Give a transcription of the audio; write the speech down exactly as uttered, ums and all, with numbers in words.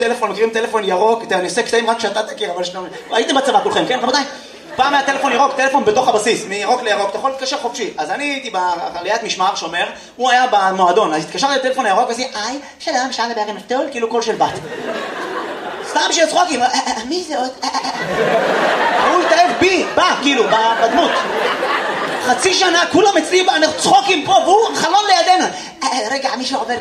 טלפון, מכירים טלפון ירוק, אני עושה קטעים רק שאתה תכיר, אבל שאתם... הייתם בצבא כולכם, כן? רבותיי? פעם היה טלפון ירוק, טלפון בתוך הבסיס, מירוק לירוק, אתה יכול להתקשר חופשי. אז אני הייתי בעליית משמר שומר, הוא היה במועדון, אז התקשרתי לטלפון הירוק ועשיתי, היי, שלום, אפשר לדבר עם נפתול? כאילו קול של בת. סתם בשביל צחוקים, מי זה עוד? הוא התאהב בי, בא, כאילו, בדמות. חצי שנה, כולם אצלי, אנחנו צחוקים פה, והוא חלון לידינו. רגע, מישהו עובר